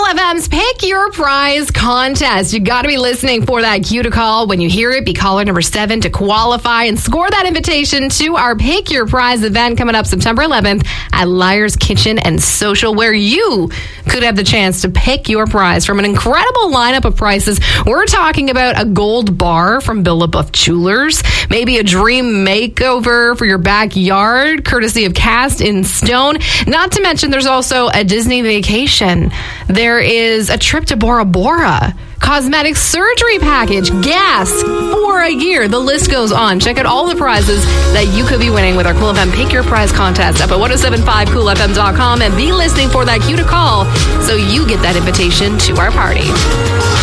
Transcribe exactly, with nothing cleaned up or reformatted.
Cool F M's Pick Your Prize contest. You got to be listening for that cue to call. When you hear it, be caller number seven to qualify and score that invitation to our Pick Your Prize event coming up September eleventh at Liar's Kitchen and Social, where you could have the chance to pick your prize from an incredible lineup of prices. We're talking about a gold bar from Bill LaBeouf Jewelers, maybe a dream makeover for your backyard, courtesy of Cast in Stone. Not to mention, there's also a Disney vacation. There is a trip to Bora Bora, cosmetic surgery package, gas for a year. The list goes on. Check out all the prizes that you could be winning with our Cool F M Pick Your Prize contest up at ten seventy-five cool f m dot com, and be listening for that cue to call so you get that invitation to our party.